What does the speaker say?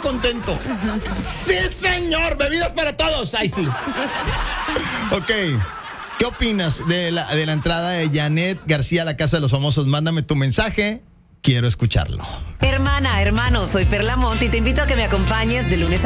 contento. ¡Sí, señor! ¡Bebidas para todos! ¡Ay, sí! Ok. ¿Qué opinas de la entrada de Janet García a la Casa de los Famosos? Mándame tu mensaje. Quiero escucharlo. Hermana, hermano, soy Perla Monte y te invito a que me acompañes de lunes a